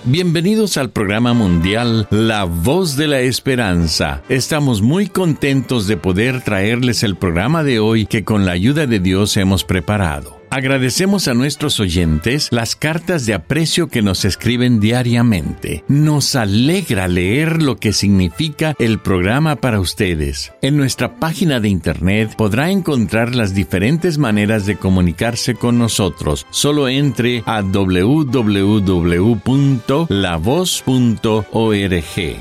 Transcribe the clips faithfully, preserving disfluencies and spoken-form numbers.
Bienvenidos al programa mundial La Voz de la Esperanza. Estamos muy contentos de poder traerles el programa de hoy que con la ayuda de Dios hemos preparado. Agradecemos a nuestros oyentes las cartas de aprecio que nos escriben diariamente. Nos alegra leer lo que significa el programa para ustedes. En nuestra página de internet podrá encontrar las diferentes maneras de comunicarse con nosotros. Solo entre a doble u doble u doble u punto la voz punto org.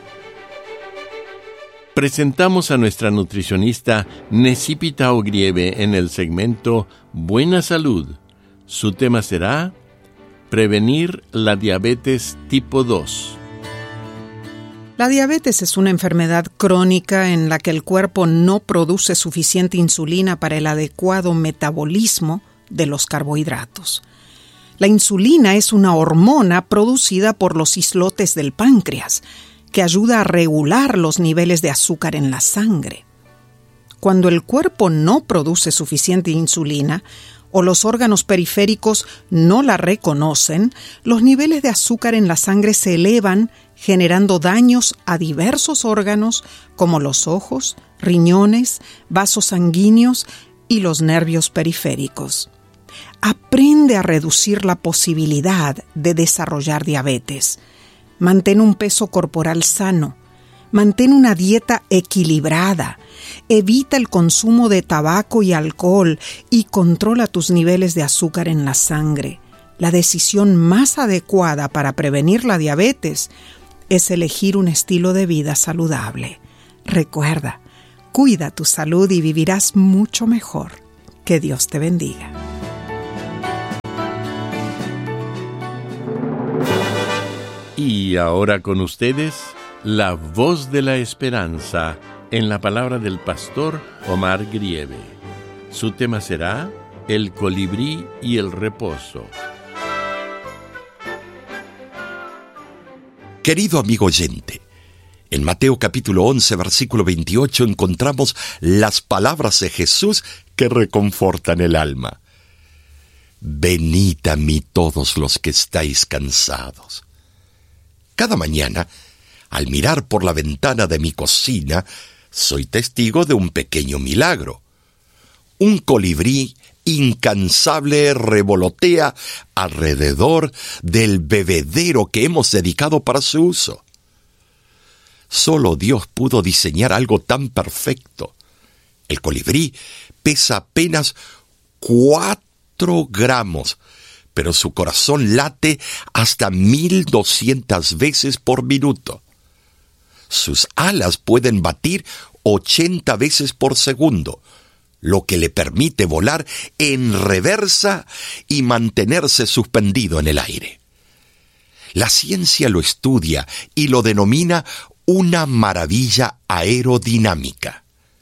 Presentamos a nuestra nutricionista Necipita Ogrieve en el segmento Buena Salud. Su tema será Prevenir la diabetes tipo dos. La diabetes es una enfermedad crónica en la que el cuerpo no produce suficiente insulina para el adecuado metabolismo de los carbohidratos. La insulina es una hormona producida por los islotes del páncreas, que ayuda a regular los niveles de azúcar en la sangre. Cuando el cuerpo no produce suficiente insulina o los órganos periféricos no la reconocen, los niveles de azúcar en la sangre se elevan, generando daños a diversos órganos como los ojos, riñones, vasos sanguíneos y los nervios periféricos. Aprende a reducir la posibilidad de desarrollar diabetes. Mantén un peso corporal sano. Mantén una dieta equilibrada. Evita el consumo de tabaco y alcohol y controla tus niveles de azúcar en la sangre. La decisión más adecuada para prevenir la diabetes es elegir un estilo de vida saludable. Recuerda, cuida tu salud y vivirás mucho mejor. Que Dios te bendiga. Y ahora con ustedes, La Voz de la Esperanza, en la palabra del pastor Omar Grieve. Su tema será El colibrí y el reposo. Querido amigo oyente, en Mateo capítulo once, versículo veintiocho, encontramos las palabras de Jesús que reconfortan el alma. Venid a mí todos los que estáis cansados. Cada mañana, al mirar por la ventana de mi cocina, soy testigo de un pequeño milagro. Un colibrí incansable revolotea alrededor del bebedero que hemos dedicado para su uso. Solo Dios pudo diseñar algo tan perfecto. El colibrí pesa apenas cuatro gramos, pero su corazón late hasta mil doscientas veces por minuto. Sus alas pueden batir ochenta veces por segundo, lo que le permite volar en reversa y mantenerse suspendido en el aire. La ciencia lo estudia y lo denomina una maravilla aerodinámica.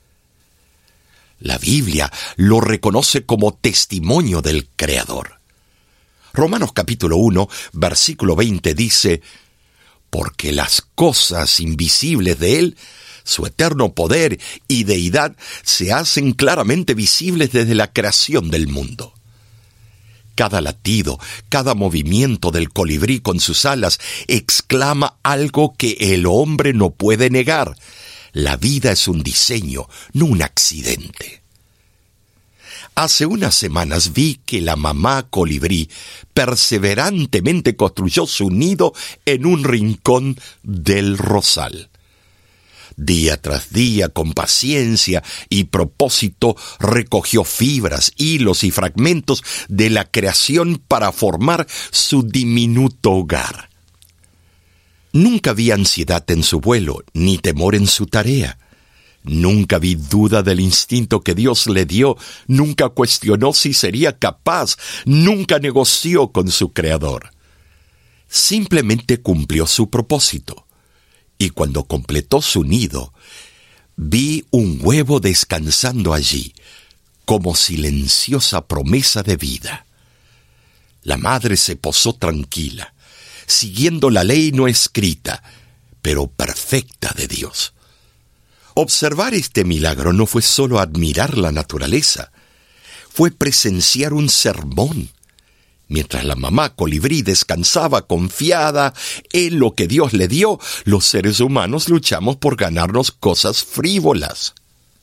La Biblia lo reconoce como testimonio del Creador. Romanos capítulo uno, versículo veinte dice: porque las cosas invisibles de Él, su eterno poder y deidad, se hacen claramente visibles desde la creación del mundo. Cada latido, cada movimiento del colibrí con sus alas exclama algo que el hombre no puede negar. La vida es un diseño, no un accidente. Hace unas semanas vi que la mamá colibrí perseverantemente construyó su nido en un rincón del rosal. Día tras día, con paciencia y propósito, recogió fibras, hilos y fragmentos de la creación para formar su diminuto hogar. Nunca vi ansiedad en su vuelo, ni temor en su tarea. Nunca vi duda del instinto que Dios le dio, nunca cuestionó si sería capaz, nunca negoció con su Creador. Simplemente cumplió su propósito. Y cuando completó su nido, vi un huevo descansando allí, como silenciosa promesa de vida. La madre se posó tranquila, siguiendo la ley no escrita, pero perfecta de Dios. Observar este milagro no fue solo admirar la naturaleza, fue presenciar un sermón. Mientras la mamá colibrí descansaba confiada en lo que Dios le dio, los seres humanos luchamos por ganarnos cosas frívolas.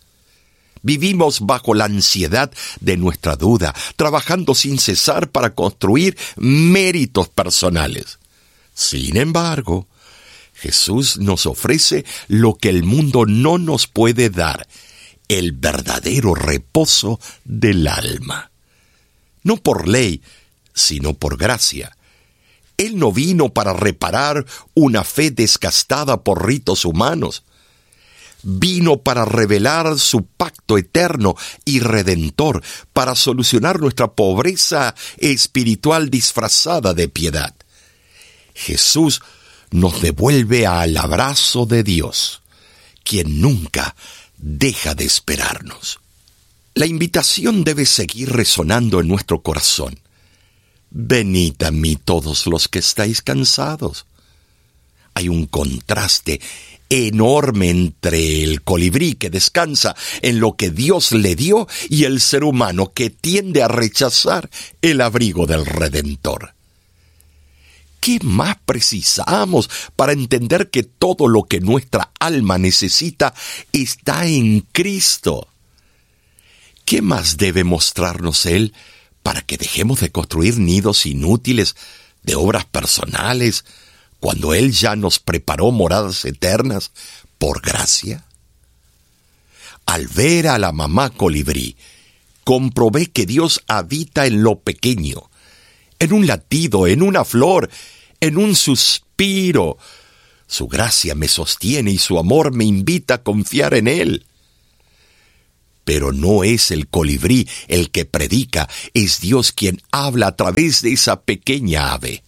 Vivimos bajo la ansiedad de nuestra duda, trabajando sin cesar para construir méritos personales. Sin embargo, Jesús nos ofrece lo que el mundo no nos puede dar, el verdadero reposo del alma. No por ley, sino por gracia. Él no vino para reparar una fe desgastada por ritos humanos. Vino para revelar su pacto eterno y redentor, para solucionar nuestra pobreza espiritual disfrazada de piedad. Jesús nos devuelve al abrazo de Dios, quien nunca deja de esperarnos. La invitación debe seguir resonando en nuestro corazón. Venid a mí todos los que estáis cansados. Hay un contraste enorme entre el colibrí que descansa en lo que Dios le dio y el ser humano que tiende a rechazar el abrigo del Redentor. ¿Qué más precisamos para entender que todo lo que nuestra alma necesita está en Cristo? ¿Qué más debe mostrarnos Él para que dejemos de construir nidos inútiles de obras personales, cuando Él ya nos preparó moradas eternas por gracia? Al ver a la mamá colibrí, comprobé que Dios habita en lo pequeño, en un latido, en una flor, en un suspiro. Su gracia me sostiene y su amor me invita a confiar en Él. Pero no es el colibrí el que predica, es Dios quien habla a través de esa pequeña ave.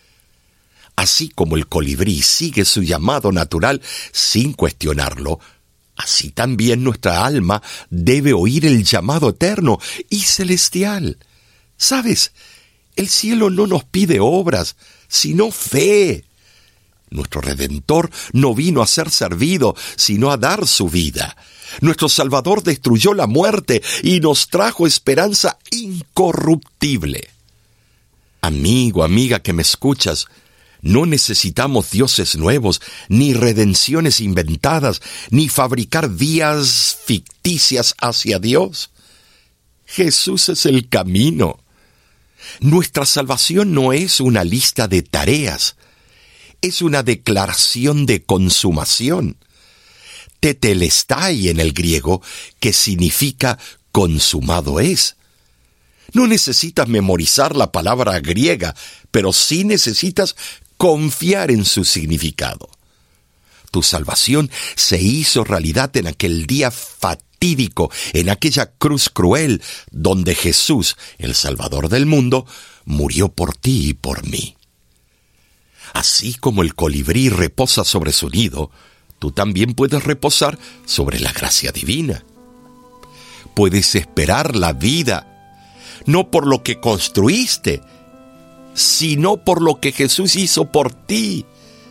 Así como el colibrí sigue su llamado natural sin cuestionarlo, así también nuestra alma debe oír el llamado eterno y celestial. ¿Sabes? El cielo no nos pide obras, sino fe. Nuestro Redentor no vino a ser servido, sino a dar su vida. Nuestro Salvador destruyó la muerte y nos trajo esperanza incorruptible. Amigo, amiga que me escuchas, no necesitamos dioses nuevos, ni redenciones inventadas, ni fabricar vías ficticias hacia Dios. Jesús es el camino. Nuestra salvación no es una lista de tareas, es una declaración de consumación. Tetelestai en el griego, que significa consumado es. No necesitas memorizar la palabra griega, pero sí necesitas confiar en su significado. Tu salvación se hizo realidad en aquel día fatídico, en aquella cruz cruel, donde Jesús, el Salvador del mundo, murió por ti y por mí. Así como el colibrí reposa sobre su nido, tú también puedes reposar sobre la gracia divina. Puedes esperar la vida, no por lo que construiste, sino por lo que Jesús hizo por ti.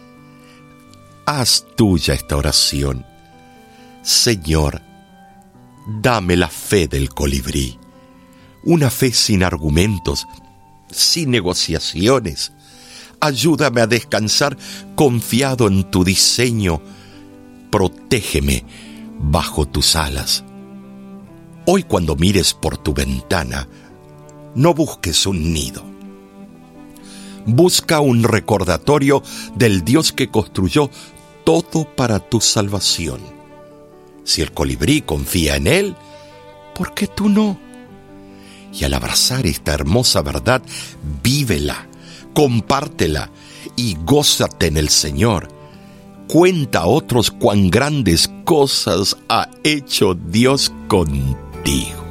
Haz tuya esta oración. Señor, dame la fe del colibrí, una fe sin argumentos, sin negociaciones. Ayúdame a descansar confiado en tu diseño. Protégeme bajo tus alas. Hoy, cuando mires por tu ventana, no busques un nido. Busca un recordatorio del Dios que construyó todo para tu salvación. Si el colibrí confía en Él, ¿por qué tú no? Y al abrazar esta hermosa verdad, vívela, compártela y gózate en el Señor. Cuenta a otros cuán grandes cosas ha hecho Dios contigo.